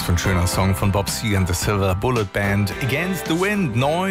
für ein schöner Song von Bob Seger and the Silver Bullet Band. Against the Wind,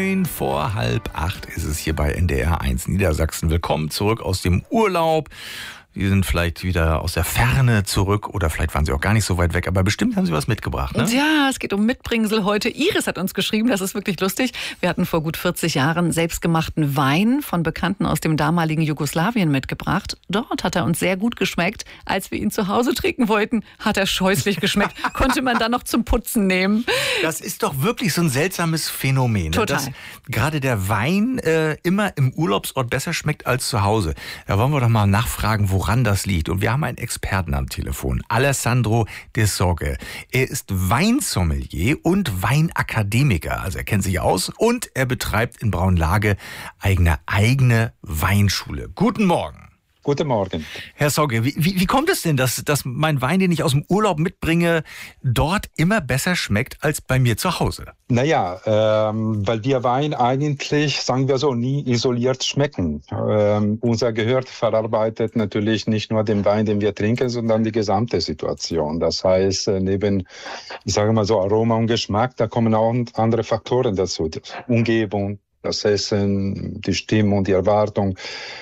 7:45 ist es hier bei NDR 1 Niedersachsen. Willkommen zurück aus dem Urlaub. Sie sind vielleicht wieder aus der Ferne zurück oder vielleicht waren Sie auch gar nicht so weit weg, aber bestimmt haben Sie was mitgebracht, ne? Ja, es geht um Mitbringsel heute. Iris hat uns geschrieben, das ist wirklich lustig. Wir hatten vor gut 40 Jahren selbstgemachten Wein von Bekannten aus dem damaligen Jugoslawien mitgebracht. Dort hat er uns sehr gut geschmeckt. Als wir ihn zu Hause trinken wollten, hat er scheußlich geschmeckt. Konnte man dann noch zum Putzen nehmen. Das ist doch wirklich so ein seltsames Phänomen. Total. Dass gerade der Wein immer im Urlaubsort besser schmeckt als zu Hause. Da wollen wir doch mal nachfragen, woran das liegt. Und wir haben einen Experten am Telefon, Alessandro De Sorge. Er ist Weinsommelier und Weinakademiker. Also er kennt sich aus und er betreibt in Braunlage eine eigene Weinschule. Guten Morgen. Guten Morgen. Herr Sorge, wie kommt es denn, dass mein Wein, den ich aus dem Urlaub mitbringe, dort immer besser schmeckt als bei mir zu Hause? Naja, weil wir Wein eigentlich, sagen wir so, nie isoliert schmecken. Unser Gehör verarbeitet natürlich nicht nur den Wein, den wir trinken, sondern die gesamte Situation. Das heißt, neben, ich sage mal so, Aroma und Geschmack, da kommen auch andere Faktoren dazu. Die Umgebung, das Essen, die Stimmung, die Erwartung.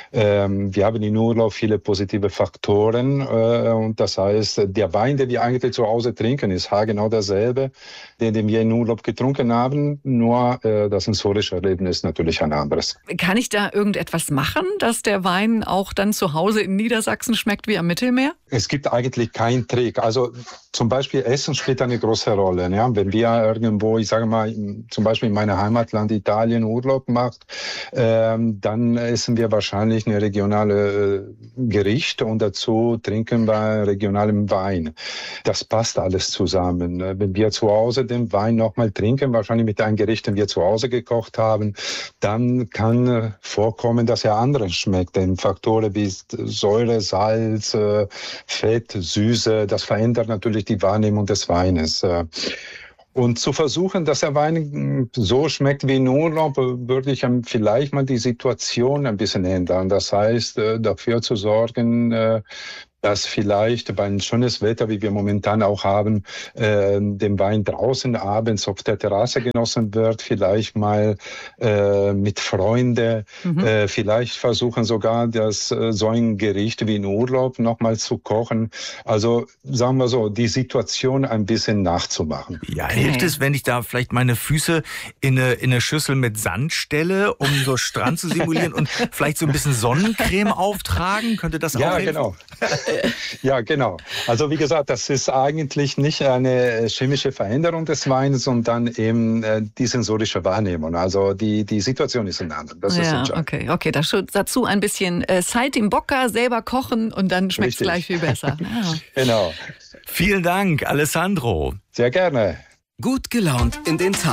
Wir haben in Urlaub viele positive Faktoren. Und das heißt, der Wein, den wir eigentlich zu Hause trinken, ist genau derselbe, den wir in Urlaub getrunken haben. Nur das sensorische Erlebnis ist natürlich ein anderes. Kann ich da irgendetwas machen, dass der Wein auch dann zu Hause in Niedersachsen schmeckt wie am Mittelmeer? Es gibt eigentlich keinen Trick. Also zum Beispiel Essen spielt eine große Rolle. Ja? Wenn wir irgendwo, ich sage mal, zum Beispiel in meinem Heimatland Italien Urlaub macht, dann essen wir wahrscheinlich eine regionale Gericht und dazu trinken wir regionalen Wein. Das passt alles zusammen. Wenn wir zu Hause den Wein nochmal trinken, wahrscheinlich mit einem Gericht, den wir zu Hause gekocht haben, dann kann vorkommen, dass er anders schmeckt. Denn Faktoren wie Säure, Salz, Fett, Süße, das verändert natürlich die Wahrnehmung des Weines. Und zu versuchen, dass der Wein so schmeckt wie in Urlaub, würde ich vielleicht mal die Situation ein bisschen ändern. Das heißt, dafür zu sorgen, dass vielleicht bei einem schönes Wetter, wie wir momentan auch haben, den Wein draußen abends auf der Terrasse genossen wird, vielleicht mal mit Freunden, vielleicht versuchen sogar, so ein Gericht wie in Urlaub nochmal zu kochen. Also sagen wir so, die Situation ein bisschen nachzumachen. Ja, hilft es, wenn ich da vielleicht meine Füße in eine Schüssel mit Sand stelle, um so Strand zu simulieren und vielleicht so ein bisschen Sonnencreme auftragen? Könnte das auch helfen? Genau. Ja, genau. Also wie gesagt, das ist eigentlich nicht eine chemische Veränderung des Weines, sondern eben die sensorische Wahrnehmung. Also die Situation ist eine andere. Das ist entscheidend. Okay. Dazu ein bisschen Saltimbocca selber kochen und dann schmeckt es gleich viel besser. Ja. Genau. Vielen Dank, Alessandro. Sehr gerne. Gut gelaunt in den Tag